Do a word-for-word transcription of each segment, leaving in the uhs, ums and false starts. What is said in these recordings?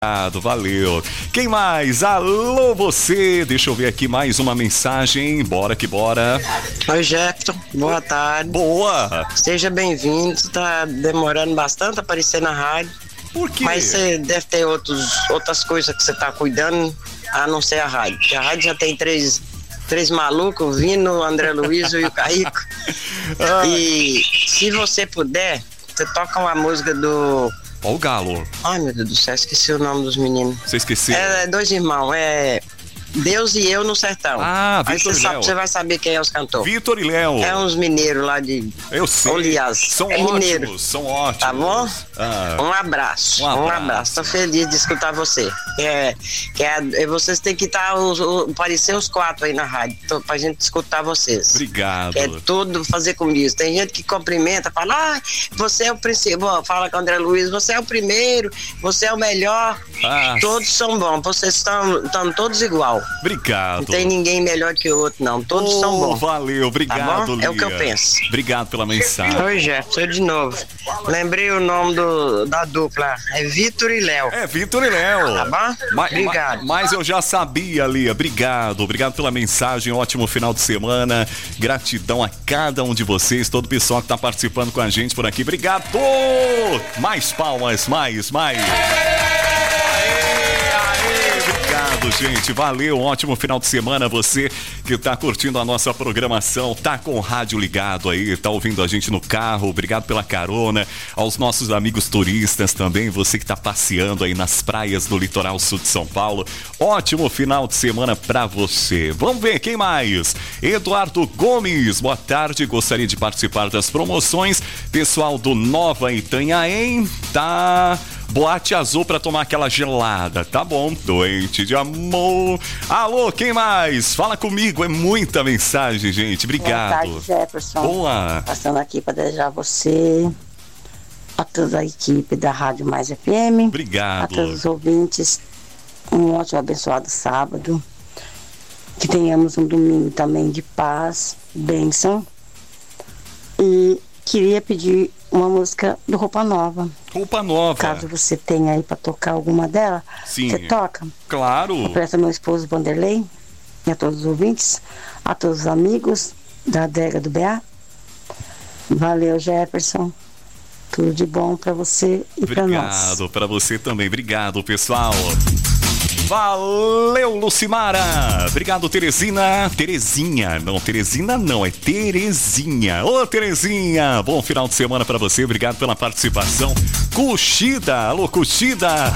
Valeu. Quem mais? Alô, você. Deixa eu ver aqui mais uma mensagem. Bora que bora. Oi, Jefferson. Boa tarde. Boa. Seja bem-vindo. Tá demorando bastante a aparecer na rádio. Por quê? Mas você deve ter outros, outras coisas que você tá cuidando, a não ser a rádio. Porque a rádio já tem três, três malucos, o Vino, o André Luiz e o Caíco. E se você puder, você toca uma música do... Ó o Galo. Ai, meu Deus do céu, esqueci o nome dos meninos. Você esqueceu? É, dois irmãos, é Deus e Eu no Sertão. Ah, Aí Vitor você e sabe, Léo. você vai saber quem é os cantores. Vitor e Léo. É uns mineiros lá de... Eu sei. Olias. São é ótimos, mineiro. são ótimos. Tá bom? Ah. Um abraço. Um abraço. Um abraço. Tô feliz de escutar você. É, que é, vocês têm que estar, aparecer os quatro aí na rádio, tô, pra gente escutar vocês. Obrigado. É tudo fazer com isso. Tem gente que cumprimenta, fala, ah, você é o principal. Fala com o André Luiz, você é o primeiro, você é o melhor. Ah. Todos são bons, vocês estão, estão todos igual. Obrigado. Não tem ninguém melhor que o outro, não. Todos oh, são bons. Valeu, obrigado, tá Lia. É o que eu penso. Obrigado pela mensagem. Oi, Jeff, sou de novo. Lembrei o nome do, da dupla. É Vitor e Léo. É, Vitor e Léo. Tá bom? Ma- Obrigado. ma- Mas eu já sabia, Lia. Obrigado. Obrigado pela mensagem. Ótimo final de semana. Gratidão a cada um de vocês, todo o pessoal que tá participando com a gente por aqui. Obrigado. Mais palmas, mais, mais. Obrigado, gente. Valeu. Ótimo final de semana. Você que tá curtindo a nossa programação, tá com o rádio ligado aí, tá ouvindo a gente no carro. Obrigado pela carona. Aos nossos amigos turistas também, você que tá passeando aí nas praias do litoral sul de São Paulo. Ótimo final de semana pra você. Vamos ver quem mais? Eduardo Gomes. Boa tarde. Gostaria de participar das promoções. Pessoal do Nova Itanhaém, tá... Boate azul pra tomar aquela gelada, tá bom? Doente de amor. Alô, quem mais? Fala comigo, é muita mensagem, gente. Obrigado. Boa tarde, Jefferson. Boa. Passando aqui para desejar a você, a toda a equipe da Rádio Mais F M. Obrigado. A todos os ouvintes, um ótimo abençoado sábado. Que tenhamos um domingo também de paz, bênção. E queria pedir uma música do Roupa Nova. Roupa Nova. Caso você tenha aí pra tocar alguma dela, Sim. você toca. Claro. Presta meu esposo Vanderlei, e a todos os ouvintes, a todos os amigos da adega do B A. Valeu, Jefferson. Tudo de bom pra você e pra nós. Obrigado pra você também. Obrigado, pessoal. Valeu, Lucimara. Obrigado, Teresina. Terezinha. Não, Teresina não, é Terezinha. Ô, Terezinha. Bom final de semana pra você. Obrigado pela participação. Cuxida. Alô, Cuxida.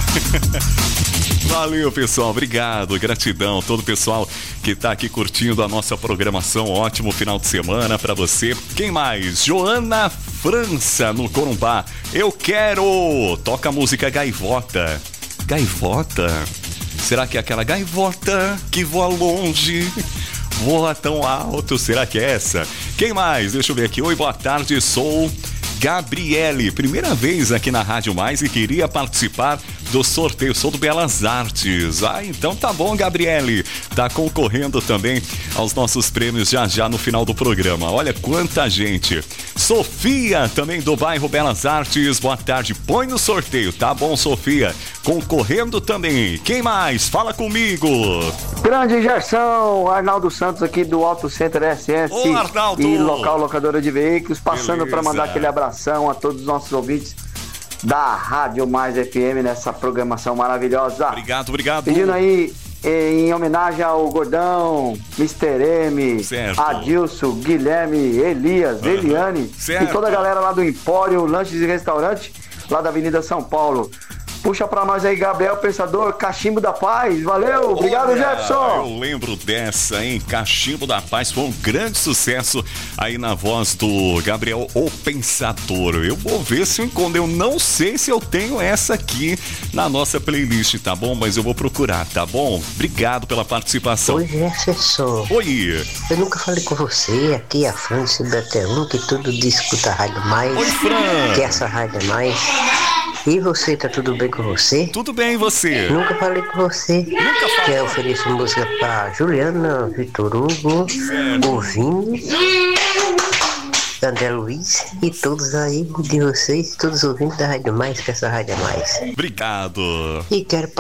Valeu, pessoal. Obrigado. Gratidão. Todo o pessoal que tá aqui curtindo a nossa programação. Ótimo final de semana pra você. Quem mais? Joana França, no Corumbá. Eu quero. Toca a música Gaivota. Gaivota? Será que é aquela gaivota que voa longe, voa tão alto? Será que é essa? Quem mais? Deixa eu ver aqui. Oi, boa tarde, sou Gabriele. Primeira vez aqui na Rádio Mais e queria participar do sorteio. Sou do Belas Artes. Ah, então tá bom, Gabriele. Tá concorrendo também aos nossos prêmios já já no final do programa. Olha quanta gente. Sofia, também do bairro Belas Artes. Boa tarde. Põe no sorteio, tá bom, Sofia? Concorrendo também. Quem mais? Fala comigo. Grande Gerson, Arnaldo Santos aqui do Auto Center S S. Ô, Arnaldo. E local locadora de veículos, passando para mandar aquele abração a todos os nossos ouvintes da Rádio Mais F M nessa programação maravilhosa. Obrigado, obrigado. Pedindo aí em homenagem ao Gordão, mister M, certo. Adilson, Guilherme, Elias, uhum. Eliane, certo. E toda a galera lá do Empório Lanches e Restaurante, lá da Avenida São Paulo. Puxa pra nós aí, Gabriel Pensador, Cachimbo da Paz. Valeu, obrigado, Olha, Jefferson. Eu lembro dessa, hein? Cachimbo da Paz foi um grande sucesso aí na voz do Gabriel O Pensador. Eu vou ver se eu encontro. Eu não sei se eu tenho essa aqui na nossa playlist, tá bom? Mas eu vou procurar, tá bom? Obrigado pela participação. Oi, Jefferson. Oi. Eu nunca falei com você, aqui é a França B T um, que tudo discuta a Rádio Mais. Oi, Fran. Que essa Rádio Mais. E você, tá tudo bem com você? Tudo bem, e você? Nunca falei com você. Nunca falei. Quer oferecer música pra Juliana, Vitor Hugo, o Vini, André Luiz e todos aí de vocês, todos ouvindo da Rádio Mais, que essa Rádio é Mais. Obrigado. E quero